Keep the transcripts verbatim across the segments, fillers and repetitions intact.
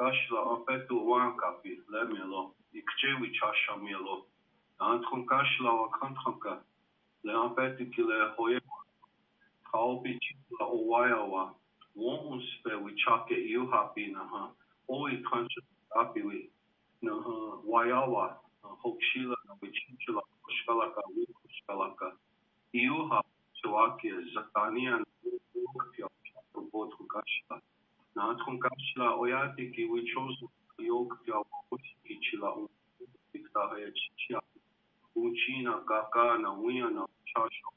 kashla ampetu wankapi lemelo ikchewi chasha mielo antron kashla wa kantranka le ampetu kile hoye kaopi chila owayawa won uspe we chake you happy na ha oi kancha happy we na ha wayawa hokshila na we chinchila koshkalaka we koshkalaka you ha chwake zakania na both kashla na antron kashla oyati ki we chose yok ya kichila iktahe chicha uchina kaka na wia na chasha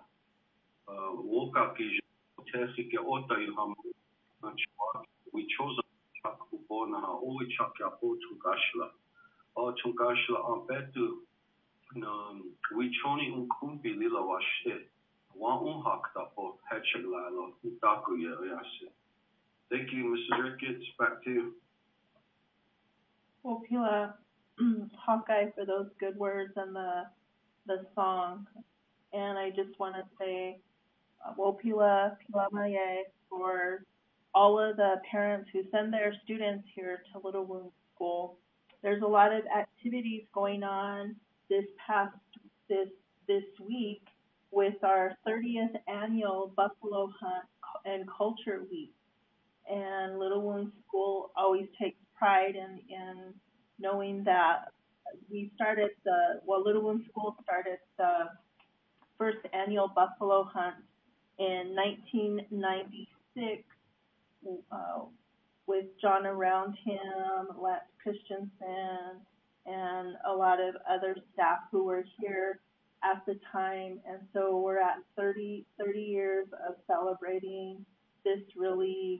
woka ki tesi ke ota yu ham na chwa we chose chak kupona ha o chak ya botu kashla o chukashla ampetu na we choni un kumpi lila washte wa un hakta po hechaglalo utaku ya yase. Thank you, Missus Ricketts. Back to you. Well, Pila, Hawkeye, for those good words and the the song. And I just want to say, uh, well, Pila, Pila Maye, for all of the parents who send their students here to Little Wound School. There's a lot of activities going on this past this this week with our thirtieth annual Buffalo Hunt and Culture Week. And Little Wound School always takes pride in, in knowing that we started the, well, Little Wound School started the first annual Buffalo Hunt in nineteen ninety-six uh, with John Around him, Lance Christensen, and a lot of other staff who were here at the time. And so we're at thirty, thirty years of celebrating this really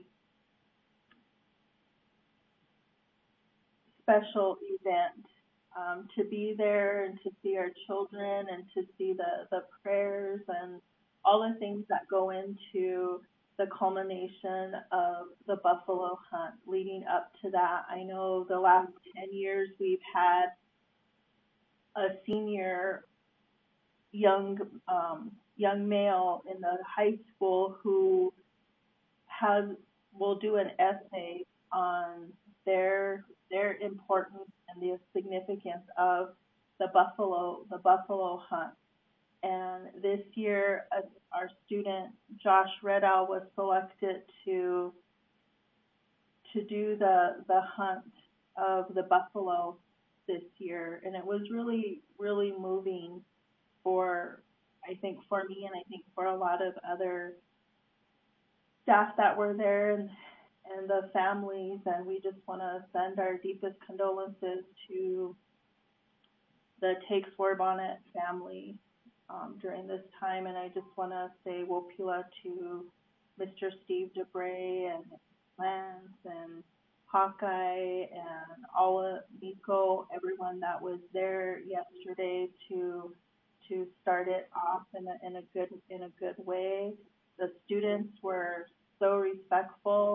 special event. Um, to be there and to see our children and to see the, the prayers and all the things that go into the culmination of the Buffalo Hunt leading up to that. I know the last ten years we've had a senior young um, young male in the high school who has will do an essay on their their importance and the significance of the buffalo the buffalo hunt. And this year, uh, our student Josh Redow was selected to to do the the hunt of the buffalo this year, and it was really really moving for I think for me and I think for a lot of other staff that were there and and the families. And we just want to send our deepest condolences to the Take Swearbonnet family um, during this time. And I just want to say Wopila to Mister Steve DeBray and Lance and Hawkeye and all Nico, everyone that was there yesterday to to start it off in a, in a good in a good way. The students were so respectful